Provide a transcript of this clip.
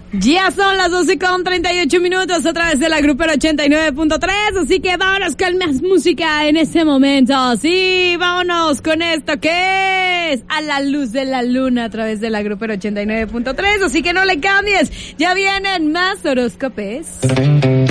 Ya son las 12:38 a través de la Grupera 89.3, así que vámonos con más música en este momento. Sí, vámonos con esto que es A la Luz de la Luna a través de la Grupera 89.3, así que no le cambies, ya vienen más horóscopes.